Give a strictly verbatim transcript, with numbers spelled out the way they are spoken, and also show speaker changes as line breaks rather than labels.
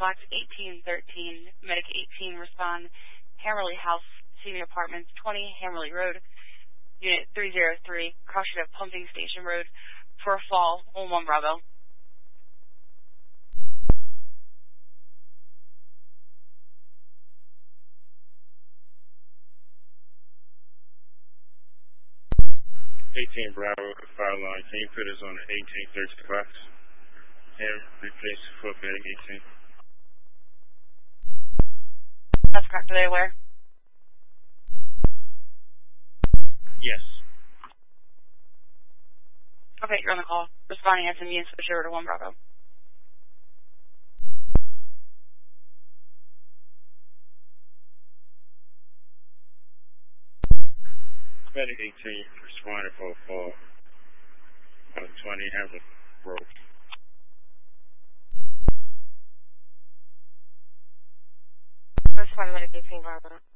Box eighteen thirteen, Medic eighteen, respond, Hammerly House, Senior Apartments, twenty, Hammerly Road, Unit three oh three, crossing of Pumping Station Road, for a fall, on one Bravo.
eighteen Bravo, fire line. Can you put us on the eighteen thirty box and replace for Medic eighteen?
That's correct. Are they aware?
Yes.
Okay, you're on the call. Responding S M U and switch over to one Bravo.
Medic eighteen, responding for a fall on twenty Hamlet Road.
Responding Medic eighteen, Bravo.